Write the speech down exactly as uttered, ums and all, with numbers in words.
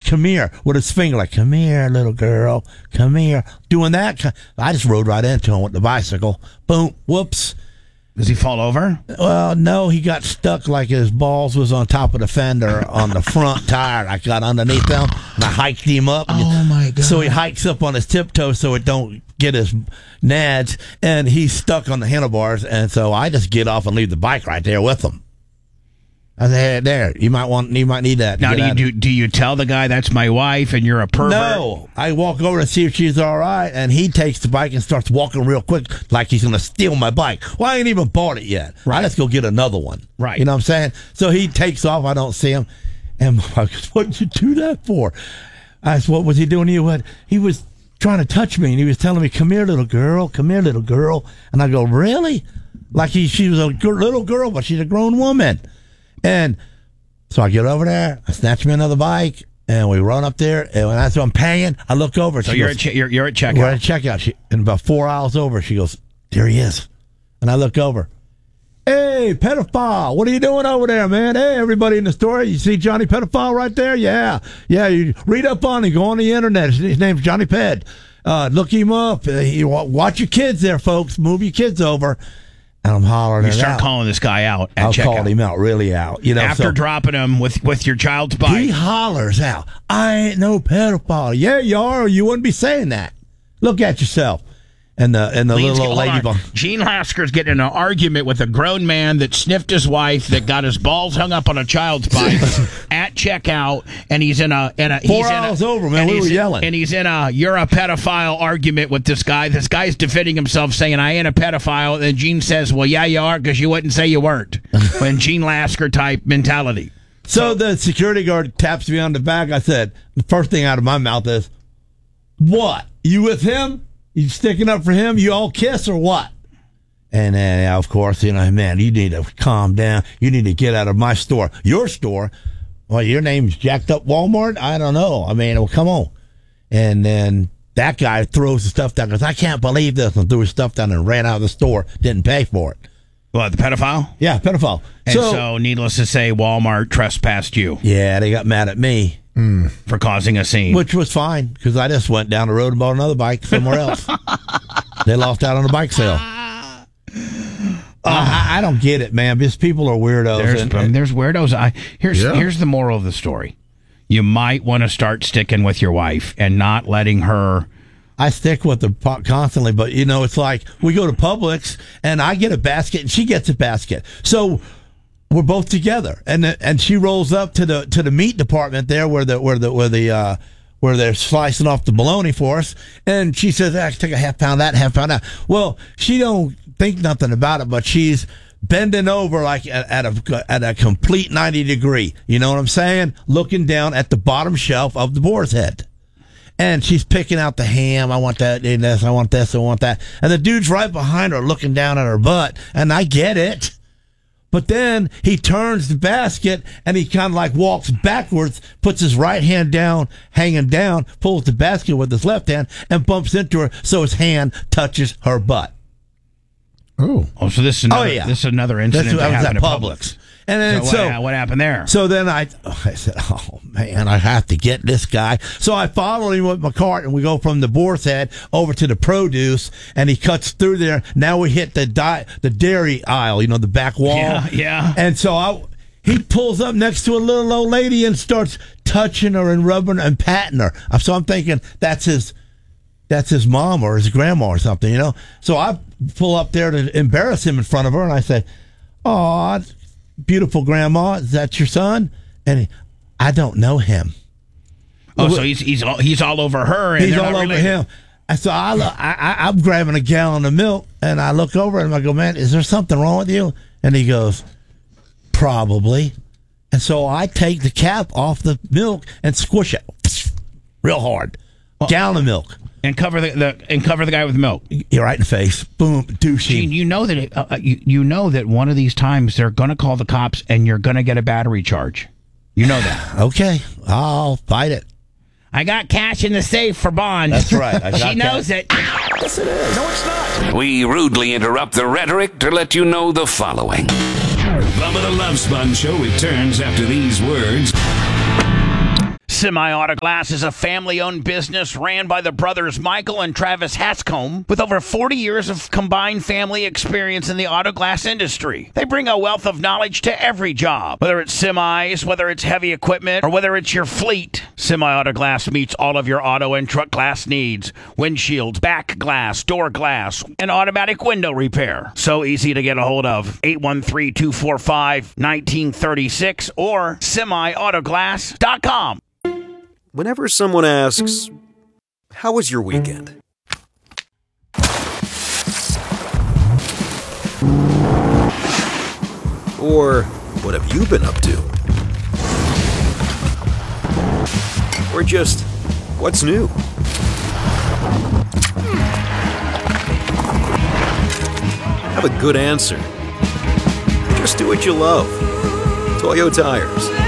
come here, with his finger, like, come here, little girl, come here. Doing that. I just rode right into him with the bicycle. Boom, whoops. Does he fall over? Well, no, he got stuck like his balls was on top of the fender on the front tire. I got underneath them, and I hiked him up. Oh, my God. So he hikes up on his tiptoes so it don't get his nads, and he's stuck on the handlebars, and so I just get off and leave the bike right there with him. I said, hey, there, you might want, you might need that. Now, do you, do, do you tell the guy that's my wife and you're a pervert? No. I walk over to see if she's all right, and he takes the bike and starts walking real quick like he's going to steal my bike. Well, I ain't even bought it yet. Right. I just go get another one. Right. You know what I'm saying? So he takes off. I don't see him. And my wife goes, what did you do that for? I said, what was he doing? He, what? He was trying to touch me, and he was telling me, come here, little girl, come here, little girl. And I go, really? Like he, she was a g- little girl, but she's a grown woman. And so I get over there, I snatch me another bike, and we run up there. And when that's what I'm paying, I look over. So she you're, goes, at che- you're you're at checkout. We're at checkout. She, and about four aisles over, she goes, there he is. And I look over. Hey, pedophile, what are you doing over there, man? Hey, everybody in the store, you see Johnny Pedophile right there? Yeah. Yeah, you read up on him. Go on the internet. His, his name's Johnny Ped. Uh, look him up. Uh, you, watch your kids there, folks. Move your kids over. And I'm hollering You it start out. calling this guy out at I'll checkout. call him out, really out. You know, After so dropping him with, with your child's bike. he hollers out, I ain't no pedophile. Yeah, you are, or you wouldn't be saying that. Look at yourself. And the and the Lean's- little old hold lady on. behind. Gene Lasker's getting in an argument with a grown man that sniffed his wife, that got his balls hung up on a child's bike at checkout, and he's in a in a Four he's hours in a, over, man. and We he's were in- yelling. and he's in a you're a pedophile argument with this guy. This guy's defending himself, saying I ain't a pedophile, and Gene says, well, yeah, you are, because you wouldn't say you weren't. When Gene Lasker type mentality. So the security guard taps me on the back. I said, the first thing out of my mouth is, what? You with him? You sticking up for him? You all kiss or what? And then, uh, of course, you know, man, you need to calm down. You need to get out of my store. Your store? Well, your name's jacked up Walmart? I don't know. I mean, well, come on. And then that guy throws the stuff down. Goes, I can't believe this. And threw his stuff down and ran out of the store. Didn't pay for it. What, the pedophile? Yeah, pedophile. And so, so needless to say, Walmart trespassed you. Yeah, they got mad at me. Mm. For causing a scene. Which was fine, because I just went down the road and bought another bike somewhere else. They lost out on the bike sale. Uh, I, I don't get it, man. Because people are weirdos. There's, and, I mean, there's weirdos. I here's Yeah. here's the moral of the story. You might want to start sticking with your wife and not letting her. I stick with her po- constantly, but you know, it's like we go to Publix and I get a basket and she gets a basket. So we're both together, and the, and she rolls up to the to the meat department there where the where the where the uh, where they're slicing off the bologna for us, and she says, "I take a half pound of that, half pound of that." Well, she don't think nothing about it, but she's bending over like at, at a at a complete ninety degree. You know what I'm saying? Looking down at the bottom shelf of the boar's head. And she's picking out the ham. I want that, and this, I want this, I want that. And the dude's right behind her looking down at her butt. And I get it. But then he turns the basket and he kind of like walks backwards, puts his right hand down, hanging down, pulls the basket with his left hand and bumps into her so his hand touches her butt. Oh. Oh, so this is another, Oh, yeah. this is another incident That's what that I was at happened at Publix. Publix. And then So, so, what, what happened there? So then I, I said, oh, man, I have to get this guy. So I follow him with my cart, and we go from the boar's head over to the produce, and he cuts through there. Now we hit the di- the dairy aisle, you know, the back wall. Yeah, yeah. And so I, he pulls up next to a little old lady and starts touching her and rubbing her and patting her. So I'm thinking that's his that's his mom or his grandma or something, you know. So I pull up there to embarrass him in front of her, and I say, oh, beautiful grandma, is that your son? And he, I don't know him. Oh, so he's he's all, he's all over her. And He's they're all not over related. him. And so I, look, I, I, I'm grabbing a gallon of milk, and I look over at him. I go, man, is there something wrong with you? And he goes, probably. And so I take the cap off the milk and squish it real hard. Gallon of milk. And cover the, the and cover the guy with milk. You're right in the face. Boom, douchey. Gene, you know that it, uh, you you know that one of these times they're going to call the cops and you're going to get a battery charge. You know that. Okay, I'll fight it. I got cash in the safe for bond. That's right. I got She knows cash. it. Yes, it is. No, it's not. We rudely interrupt the rhetoric to let you know the following. Bubba the Love Sponge Show returns after these words. Semi Auto Glass is a family-owned business ran by the brothers Michael and Travis Hatscombe with over forty years of combined family experience in the auto glass industry. They bring a wealth of knowledge to every job, whether it's semis, whether it's heavy equipment, or whether it's your fleet. Semi Auto Glass meets all of your auto and truck glass needs: windshields, back glass, door glass, and automatic window repair. So easy to get a hold of. eight one three, two four five, one nine three six or semi auto glass dot com. Whenever someone asks, "How was your weekend?" Or, "What have you been up to?" Or just, "What's new?" Have a good answer. Just do what you love. Toyo Tires.